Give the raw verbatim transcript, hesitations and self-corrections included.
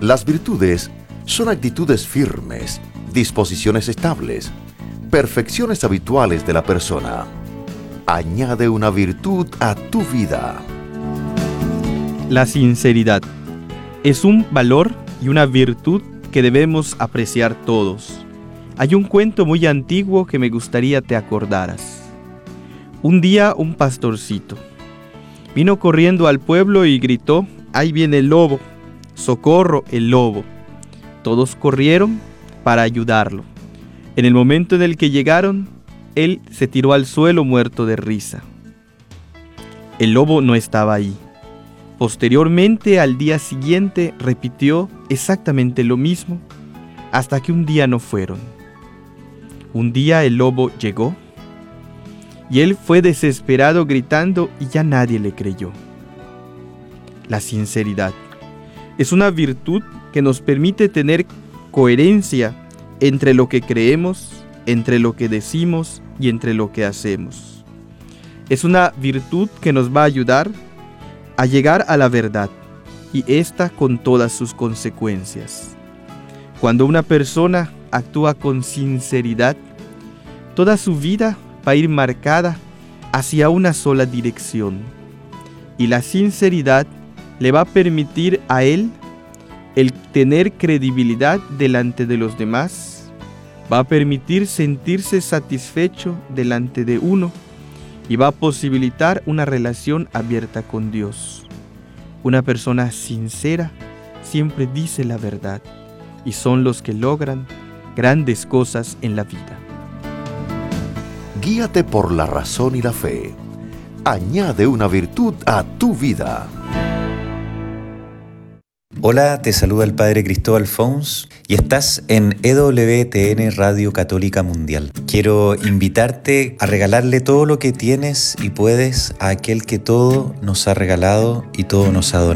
Las virtudes son actitudes firmes, disposiciones estables, perfecciones habituales de la persona. Añade una virtud a tu vida. La sinceridad es un valor y una virtud que debemos apreciar todos. Hay un cuento muy antiguo que me gustaría te acordaras. Un día un pastorcito vino corriendo al pueblo y gritó: ¡ahí viene el lobo! ¡Socorro, el lobo! Todos corrieron para ayudarlo. En el momento en el que llegaron, él se tiró al suelo muerto de risa. El lobo no estaba ahí. Posteriormente, al día siguiente, repitió exactamente lo mismo, hasta que un día no fueron. Un día el lobo llegó, y él fue desesperado gritando y ya nadie le creyó. La sinceridad es una virtud que nos permite tener coherencia entre lo que creemos, entre lo que decimos y entre lo que hacemos. Es una virtud que nos va a ayudar a llegar a la verdad, y esta con todas sus consecuencias. Cuando una persona actúa con sinceridad, toda su vida va a ir marcada hacia una sola dirección, y la sinceridad le va a permitir a él el tener credibilidad delante de los demás, va a permitir sentirse satisfecho delante de uno y va a posibilitar una relación abierta con Dios. Una persona sincera siempre dice la verdad y son los que logran grandes cosas en la vida. Guíate por la razón y la fe. Añade una virtud a tu vida. Hola, te saluda el Padre Cristóbal Fons y estás en E W T N Radio Católica Mundial. Quiero invitarte a regalarle todo lo que tienes y puedes a aquel que todo nos ha regalado y todo nos ha donado.